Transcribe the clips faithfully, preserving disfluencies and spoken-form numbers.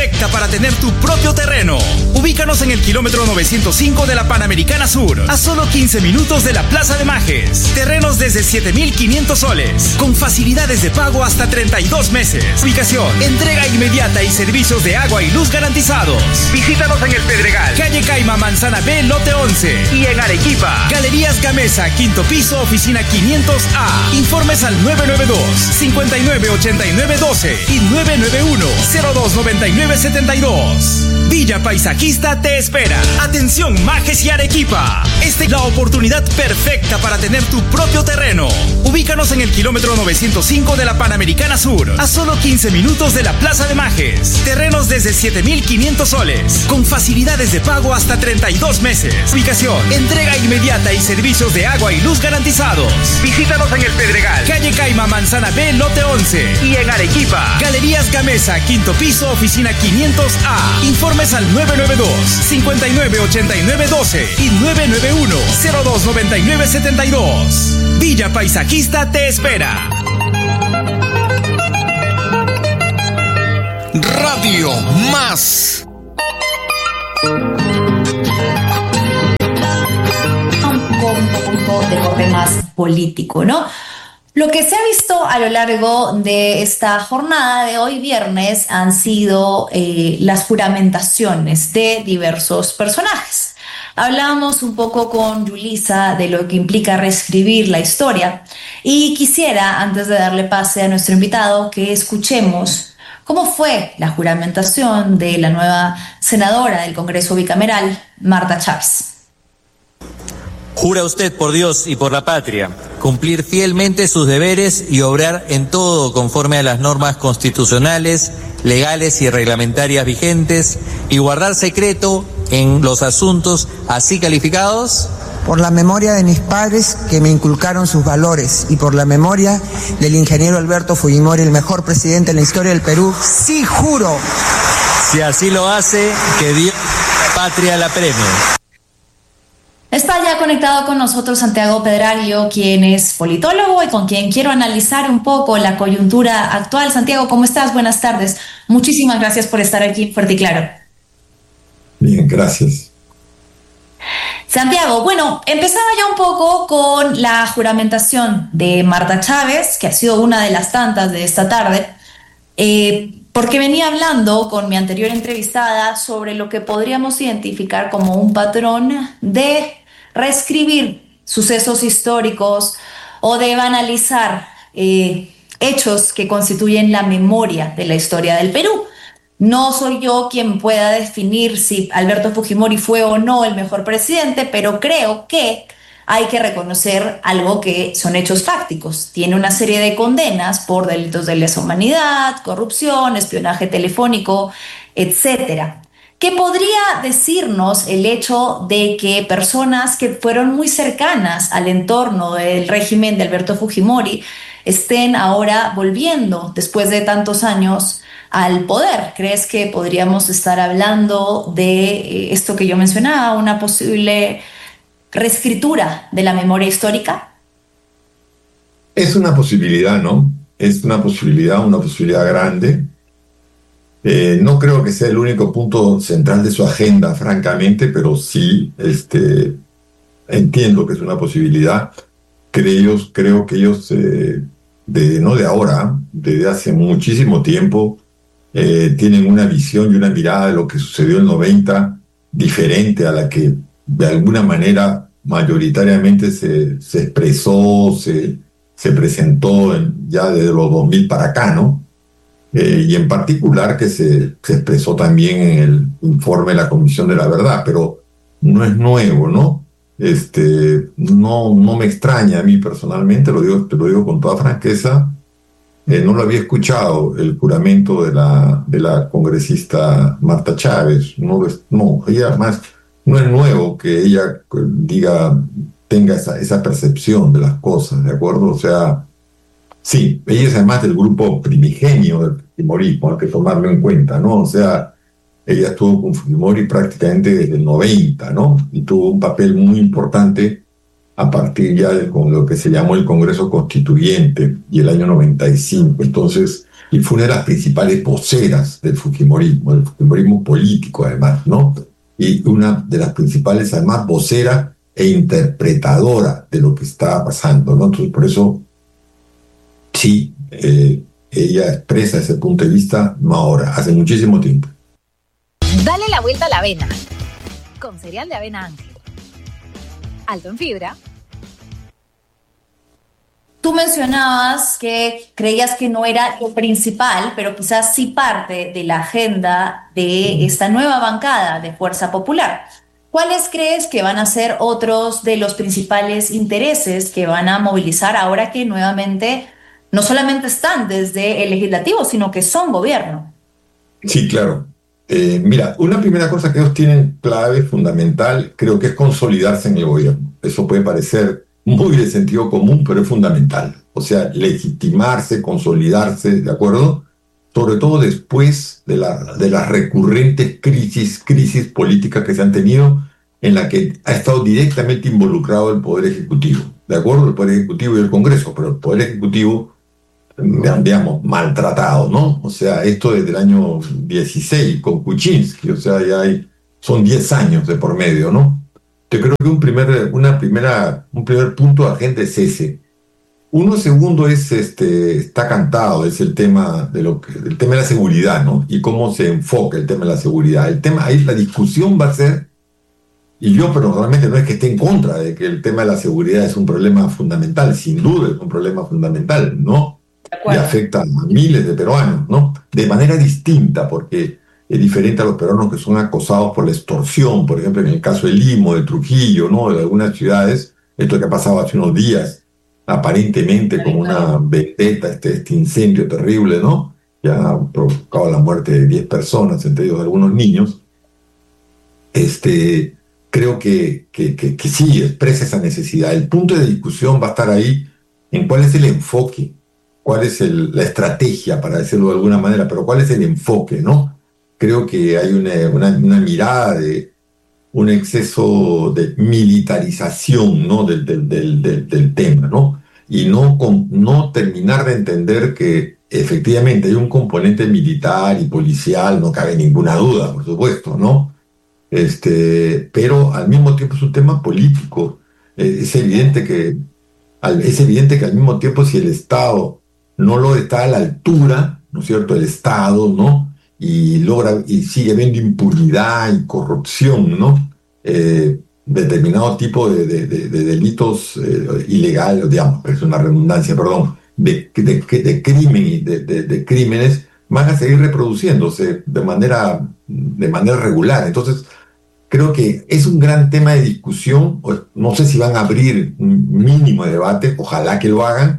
perfecta para tener tu propio terreno. Ubícanos en el kilómetro novecientos cinco de la Panamericana Sur, a solo quince minutos de la Plaza de Majes. Terrenos desde siete mil quinientos soles, con facilidades de pago hasta treinta y dos meses. Ubicación, entrega inmediata y servicios de agua y luz garantizados. Visítanos en El Pedregal, calle Caima, Manzana B, lote once. Y en Arequipa, Galerías Gamesa, quinto piso, oficina quinientos A. Informes al nueve nueve dos, cinco nueve, ocho nueve uno dos y nueve nueve uno, cero dos nueve nueve siete dos. Villa Paisajista te espera. Atención Majes y Arequipa. Esta es la oportunidad perfecta para tener tu propio terreno. Ubícanos en el kilómetro novecientos cinco de la Panamericana Sur, a solo quince minutos de la Plaza de Majes. Terrenos desde siete mil quinientos soles, con facilidades de pago hasta treinta y dos meses. Ubicación, entrega inmediata y servicios de agua y luz garantizados. Visítanos en El Pedregal, calle Caima, Manzana B, lote once. Y en Arequipa, Galerías Gamesa, quinto piso, oficina quinientos A. Informes al nueve nueve dos, cinco nueve, ocho nueve uno dos y nueve nueve uno, cero dos nueve nueve siete dos. Villa Paisajista te espera. Radio Más. Un poco de corte más político, ¿no? Lo que se ha visto a lo largo de esta jornada de hoy viernes han sido eh, las juramentaciones de diversos personajes. Hablábamos un poco con Yulisa de lo que implica reescribir la historia y quisiera, antes de darle pase a nuestro invitado, que escuchemos cómo fue la juramentación de la nueva senadora del Congreso Bicameral, Marta Chávez. Jura usted por Dios y por la patria cumplir fielmente sus deberes y obrar en todo conforme a las normas constitucionales, legales y reglamentarias vigentes y guardar secreto en los asuntos así calificados. Por la memoria de mis padres que me inculcaron sus valores y por la memoria del ingeniero Alberto Fujimori, el mejor presidente en la historia del Perú, sí juro. Si así lo hace, que Dios y la patria la premie. Está ya conectado con nosotros Santiago Pedraglio, quien es politólogo y con quien quiero analizar un poco la coyuntura actual. Santiago, ¿cómo estás? Buenas tardes. Muchísimas gracias por estar aquí en Fuerte y Claro. Bien, gracias. Santiago, bueno, empezaba ya un poco con la juramentación de Marta Chávez, que ha sido una de las tantas de esta tarde, eh, porque venía hablando con mi anterior entrevistada sobre lo que podríamos identificar como un patrón de reescribir sucesos históricos o de banalizar eh, hechos que constituyen la memoria de la historia del Perú. No soy yo quien pueda definir si Alberto Fujimori fue o no el mejor presidente, pero creo que hay que reconocer algo que son hechos fácticos. Tiene una serie de condenas por delitos de lesa humanidad, corrupción, espionaje telefónico, etcétera. ¿Qué podría decirnos el hecho de que personas que fueron muy cercanas al entorno del régimen de Alberto Fujimori estén ahora volviendo, después de tantos años, al poder? ¿Crees que podríamos estar hablando de esto que yo mencionaba, una posible reescritura de la memoria histórica? Es una posibilidad, ¿no? Es una posibilidad, una posibilidad grande. Eh, no creo que sea el único punto central de su agenda, francamente, pero sí este, entiendo que es una posibilidad. Creo, ellos, creo que ellos, eh, de, no de ahora, desde hace muchísimo tiempo, eh, tienen una visión y una mirada de lo que sucedió en el noventa diferente a la que de alguna manera mayoritariamente se, se expresó, se, se presentó en, ya desde los dos mil para acá, ¿no? Eh, y en particular que se, se expresó también en el informe de la Comisión de la Verdad, pero no es nuevo, ¿no? Este, no, no me extraña a mí personalmente, lo digo, te lo digo con toda franqueza, eh, no lo había escuchado el juramento de la, de la congresista Marta Chávez, no, no, ella además no es nuevo que ella diga, tenga esa, esa percepción de las cosas, ¿de acuerdo? O sea, sí, ella es además del grupo primigenio del fujimorismo, hay que tomarlo en cuenta, ¿no? O sea, ella estuvo con Fujimori prácticamente desde el noventa, ¿no? Y tuvo un papel muy importante a partir ya de con lo que se llamó el Congreso Constituyente y el año noventa y cinco. Entonces, y fue una de las principales voceras del Fujimorismo, del Fujimorismo político además, ¿no? Y una de las principales además vocera e interpretadora de lo que estaba pasando, ¿no? Entonces por eso sí, eh, ella expresa ese punto de vista, no ahora, hace muchísimo tiempo. Dale la vuelta a la avena con cereal de avena Ángel. Alto en fibra. Tú mencionabas que creías que no era lo principal, pero quizás sí parte de la agenda de esta nueva bancada de Fuerza Popular. ¿Cuáles crees que van a ser otros de los principales intereses que van a movilizar ahora que nuevamente no solamente están desde el legislativo, sino que son gobierno? Sí, claro. Eh, mira, una primera cosa que ellos tienen clave, fundamental, creo que es consolidarse en el gobierno. Eso puede parecer muy de sentido común, pero es fundamental. O sea, legitimarse, consolidarse, ¿de acuerdo? Sobre todo después de, la, de las recurrentes crisis, crisis políticas que se han tenido, en la que ha estado directamente involucrado el Poder Ejecutivo. ¿De acuerdo? El Poder Ejecutivo y el Congreso, pero el Poder Ejecutivo, digamos, maltratado, ¿no? O sea, esto desde el año dieciséis, con Kuczynski, o sea, ya hay, son diez años de por medio, ¿no? Yo creo que un primer, una primera, un primer punto de agenda es ese. Uno segundo es, este, está cantado, es el tema de lo que, el tema de la seguridad, ¿no? Y cómo se enfoca el tema de la seguridad. El tema, ahí la discusión va a ser, y yo pero realmente no es que esté en contra de que el tema de la seguridad es un problema fundamental, sin duda es un problema fundamental, ¿no? Y afecta a miles de peruanos, ¿no? De manera distinta, porque es diferente a los peruanos que son acosados por la extorsión, por ejemplo, en el caso de Limo, de Trujillo, ¿no? De algunas ciudades, esto que ha pasado hace unos días, aparentemente como una vendetta, este, este incendio terrible, ¿no? Que ha provocado la muerte de diez personas, entre ellos algunos niños. Este, creo que, que, que, que sí expresa esa necesidad. El punto de discusión va a estar ahí en cuál es el enfoque, cuál es el, la estrategia, para decirlo de alguna manera, pero cuál es el enfoque, ¿no? Creo que hay una, una, una mirada de un exceso de militarización, ¿no? del, del, del, del, del tema, ¿no? Y no, con, no terminar de entender que efectivamente hay un componente militar y policial, no cabe ninguna duda, por supuesto, ¿no? Este, pero al mismo tiempo es un tema político. Eh, es evidente que al, es evidente que al mismo tiempo, si el Estado no lo está a la altura, ¿no es cierto? El Estado, ¿no? Y logra, y sigue habiendo impunidad y corrupción, ¿no? Eh, determinado tipo de, de, de, de delitos eh, ilegales, digamos, es una redundancia, perdón, de, de, de crimen y de, de, de crímenes van a seguir reproduciéndose de manera, de manera regular. Entonces, creo que es un gran tema de discusión. No sé si van a abrir un mínimo de debate, ojalá que lo hagan,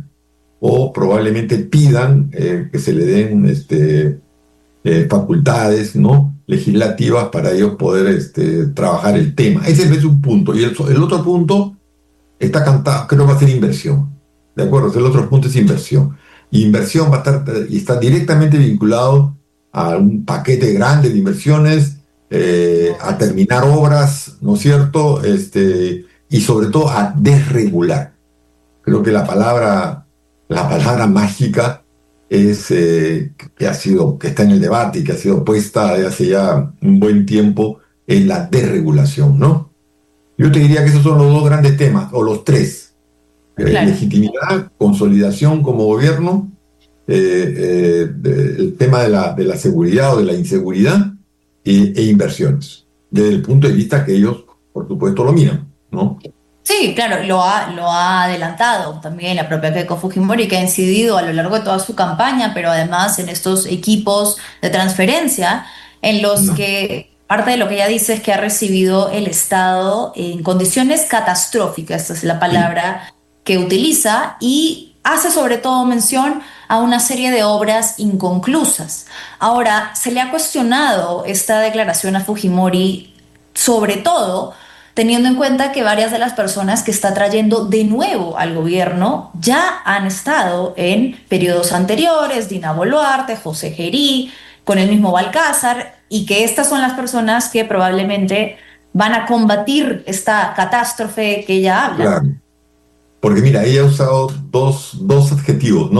o probablemente pidan eh, que se le den este, eh, facultades, ¿no? legislativas para ellos poder este, trabajar el tema. Ese es un punto. Y el, el otro punto está cantado, creo que va a ser inversión. ¿De acuerdo? El otro punto es inversión. Y inversión va a estar y está directamente vinculado a un paquete grande de inversiones, eh, a terminar obras, ¿no es cierto? Este, y sobre todo a desregular. Creo que la palabra, la palabra mágica es eh, que ha sido, que está en el debate y que ha sido puesta de hace ya un buen tiempo, es la desregulación, ¿no? Yo te diría que esos son los dos grandes temas, o los tres. Claro. Legitimidad, consolidación como gobierno, eh, eh, de, el tema de la, de la seguridad o de la inseguridad e, e inversiones, desde el punto de vista que ellos, por supuesto, lo miran, ¿no? Sí, claro, lo ha, lo ha adelantado también la propia Keiko Fujimori, que ha incidido a lo largo de toda su campaña, pero además en estos equipos de transferencia en los no. que parte de lo que ella dice es que ha recibido el Estado en condiciones catastróficas, esta es la palabra sí. que utiliza, y hace sobre todo mención a una serie de obras inconclusas. Ahora, se le ha cuestionado esta declaración a Fujimori, sobre todo teniendo en cuenta que varias de las personas que está trayendo de nuevo al gobierno ya han estado en periodos anteriores, Dina Boluarte, José Gerí, con el mismo Balcázar, y que estas son las personas que probablemente van a combatir esta catástrofe que ella habla. Claro. Porque mira, ella ha usado dos, dos adjetivos, ¿no?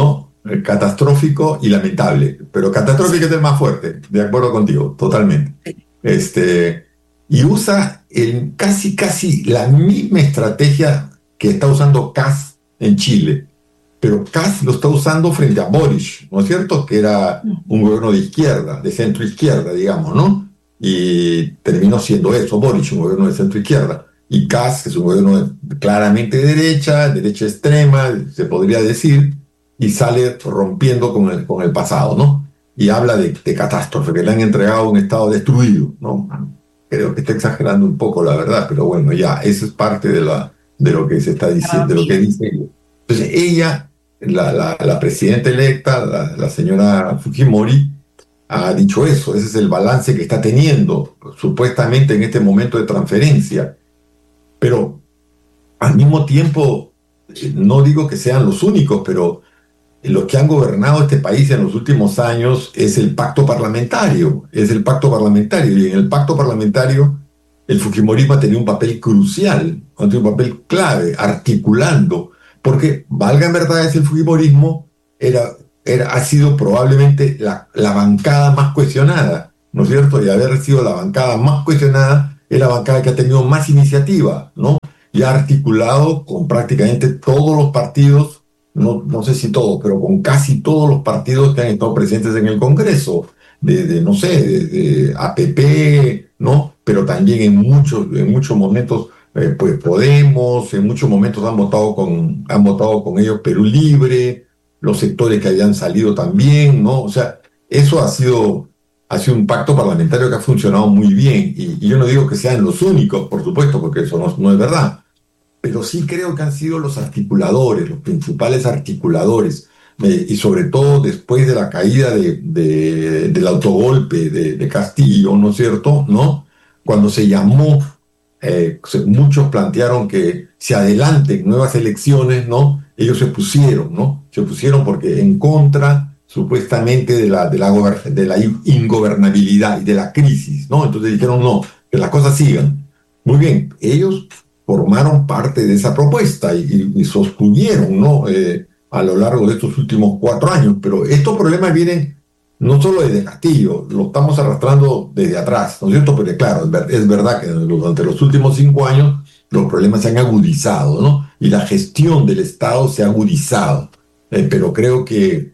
eh, catastrófico y lamentable, pero catastrófico es el más fuerte, de acuerdo contigo, totalmente. Este, y usa el, casi, casi la misma estrategia que está usando Kast en Chile, pero Kast lo está usando frente a Boric, ¿no es cierto? Que era un gobierno de izquierda, de centro izquierda, digamos, ¿no? Y terminó siendo eso, Boric, un gobierno de centro izquierda. Y Kast, que es un gobierno claramente de derecha, derecha extrema, se podría decir, y sale rompiendo con el, con el pasado, ¿no? Y habla de, de catástrofe, que le han entregado un estado destruido, ¿no? Creo que está exagerando un poco, la verdad, pero bueno, ya, eso es parte de, la, de lo que se está diciendo, de lo que dice ella. Entonces, ella, la, la, la presidenta electa, la, la señora Fujimori, ha dicho eso, ese es el balance que está teniendo, supuestamente en este momento de transferencia. Pero al mismo tiempo, no digo que sean los únicos, pero los que han gobernado este país en los últimos años es el pacto parlamentario, es el pacto parlamentario, y en el pacto parlamentario el fujimorismo ha tenido un papel crucial, ha tenido un papel clave, articulando, porque, valga en verdad, es el fujimorismo era, era, ha sido probablemente la, la bancada más cuestionada, ¿no es cierto? Y haber sido la bancada más cuestionada es la bancada que ha tenido más iniciativa, ¿no? Y ha articulado con prácticamente todos los partidos, no, no sé si todos, pero con casi todos los partidos que han estado presentes en el Congreso, de, de no sé, de, de A P P, ¿no? Pero también en muchos, en muchos momentos, eh, pues Podemos, en muchos momentos han votado con, han votado con ellos Perú Libre, los sectores que habían salido también, ¿no? O sea, eso ha sido... ha sido un pacto parlamentario que ha funcionado muy bien, y, y yo no digo que sean los únicos, por supuesto, porque eso no, no es verdad, pero sí creo que han sido los articuladores, los principales articuladores, eh, y sobre todo después de la caída de, de, del autogolpe de, de Castillo, ¿no es cierto?, ¿no? Cuando se llamó, eh, muchos plantearon que se adelanten nuevas elecciones, ¿no? Ellos se pusieron, ¿no? Se pusieron porque en contra supuestamente de la, de, la de la ingobernabilidad y de la crisis, ¿no? Entonces dijeron, no, que las cosas sigan. Muy bien, ellos formaron parte de esa propuesta y, y, y sostuvieron, ¿no? Eh, a lo largo de estos últimos cuatro años, pero estos problemas vienen no solo desde Castillo, lo estamos arrastrando desde atrás, ¿no es cierto? Pero claro, es, ver, es verdad que durante los últimos cinco años los problemas se han agudizado, ¿no? Y la gestión del Estado se ha agudizado, eh, pero creo que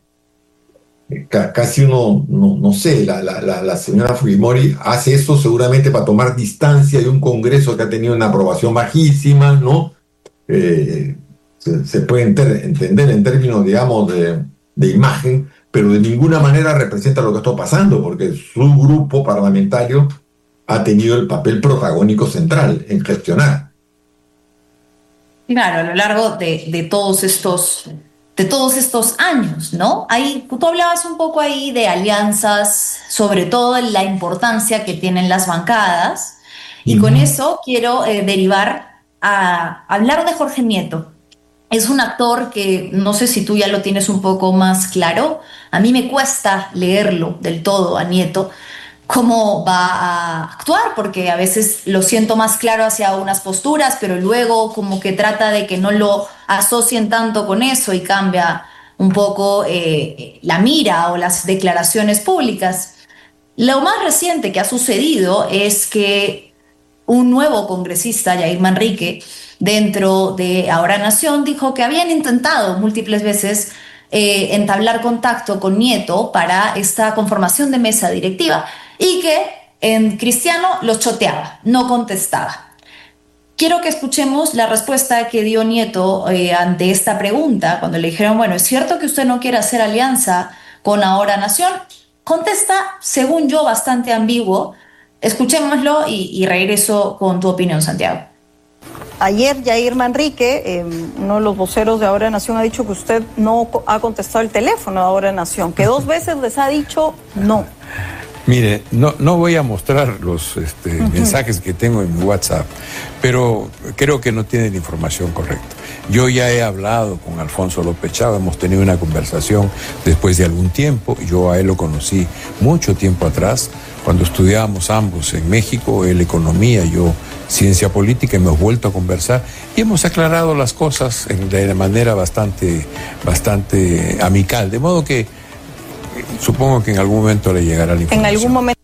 casi uno, no, no sé, la, la, la señora Fujimori hace eso seguramente para tomar distancia de un Congreso que ha tenido una aprobación bajísima, ¿no? Eh, se, se puede enter, entender en términos, digamos, de, de imagen, pero de ninguna manera representa lo que está pasando, porque su grupo parlamentario ha tenido el papel protagónico central en gestionar. Claro, a lo largo de, de todos estos... de todos estos años, ¿no? Ahí, tú hablabas un poco ahí de alianzas, sobre todo la importancia que tienen las bancadas, y uh-huh. con eso quiero eh, derivar a hablar de Jorge Nieto. Es un actor que no sé si tú ya lo tienes un poco más claro, a mí me cuesta leerlo del todo a Nieto, cómo va a actuar, porque a veces lo siento más claro hacia unas posturas, pero luego como que trata de que no lo asocien tanto con eso y cambia un poco eh, la mira o las declaraciones públicas. Lo más reciente que ha sucedido es que un nuevo congresista, Yair Manrique, dentro de Ahora Nación, dijo que habían intentado múltiples veces eh, entablar contacto con Nieto para esta conformación de mesa directiva, y que en Cristiano los choteaba, no contestaba. Quiero que escuchemos la respuesta que dio Nieto eh, ante esta pregunta, cuando le dijeron, bueno, ¿es cierto que usted no quiere hacer alianza con Ahora Nación? Contesta, según yo, bastante ambiguo. Escuchémoslo y, y regreso con tu opinión, Santiago. Ayer Yair Manrique, eh, uno de los voceros de Ahora Nación, ha dicho que usted no ha contestado el teléfono de Ahora Nación, que dos veces les ha dicho no. Mire, no, no voy a mostrar los este, uh-huh. mensajes que tengo en mi WhatsApp, pero creo que no tienen información correcta. Yo ya he hablado con Alfonso López Chávez, hemos tenido una conversación después de algún tiempo. Yo a él lo conocí mucho tiempo atrás, cuando estudiábamos ambos en México, él economía, yo ciencia política, hemos vuelto a conversar y hemos aclarado las cosas en, de manera bastante, bastante amical, de modo que supongo que en algún momento le llegará la información. En algún momento.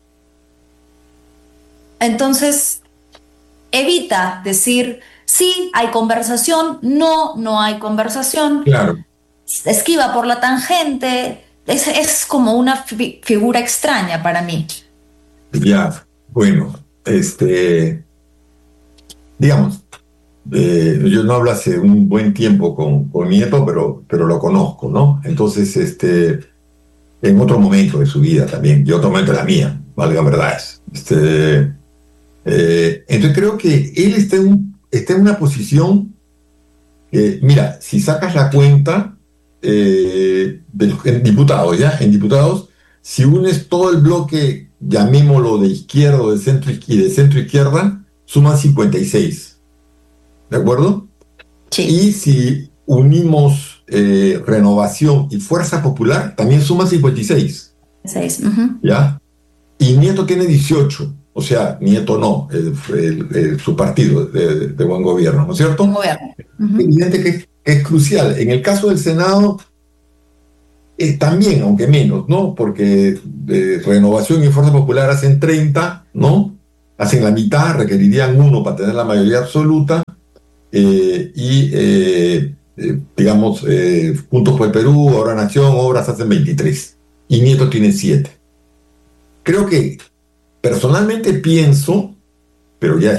Entonces, evita decir, sí, hay conversación, no, no hay conversación. Claro. Esquiva por la tangente. Es, es como una fi- figura extraña para mí. Ya, bueno, este, digamos, eh, yo no hablo hace un buen tiempo con, con mi nieto, pero, pero lo conozco, ¿no? Entonces, este, en otro momento de su vida también, y otro momento de la mía, valga verdades. Este, eh, entonces creo que él está en, un, está en una posición, eh, mira, si sacas la cuenta eh, de los en diputados, ¿ya? En diputados, si unes todo el bloque, llamémoslo de izquierda o de centro, y de centro izquierda, suman cincuenta y seis. ¿De acuerdo? Sí. Y si unimos eh, Renovación y Fuerza Popular, también suma cincuenta y seis. Seis. Uh-huh. ¿Ya? Y Nieto tiene dieciocho. O sea, Nieto no, el, el, el, su partido de, de Buen Gobierno, ¿no es cierto? Buen Gobierno. Uh-huh. Es evidente que, que es crucial. En el caso del Senado, eh, también, aunque menos, ¿no? Porque eh, Renovación y Fuerza Popular hacen treinta, ¿no? Hacen la mitad, requerirían uno para tener la mayoría absoluta. Eh, y, eh, eh, digamos, eh, Juntos por el Perú, Ahora Nación, Obras hacen veintitrés. Y Nieto tiene siete. Creo que, personalmente pienso, pero ya